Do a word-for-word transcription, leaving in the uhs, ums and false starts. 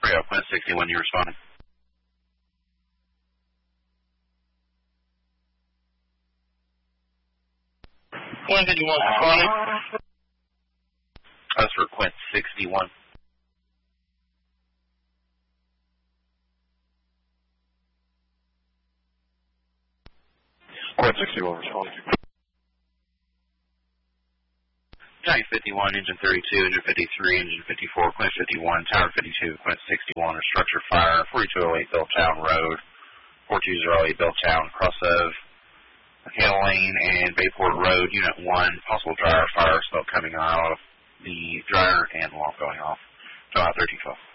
Frio, Quint sixty-one, you responding? Quint fifty-one, responding. That's for Quint sixty-one. Quint sixty-one, responding. Tank fifty-one, engine thirty-two, engine fifty-three, engine fifty-four, Quint fifty-one, Tower fifty-two, Quint sixty-one, or structure fire, forty-two oh eight Belltown Road, forty-two oh eight Belltown, cross of Hale Lane and Bayport Road, Unit one, possible dryer fire, smoke coming out of the dryer and lamp going off. July thirteen twelve.